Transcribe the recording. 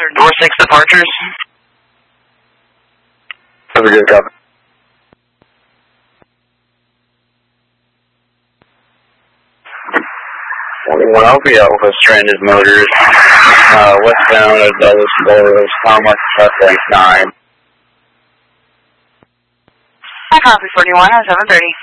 Door 6 departures. Have a good copy. 41 Alpha Alpha stranded motors, westbound of Dulles Boros, Thomas Suspect 9. I copy 41 at 7:30.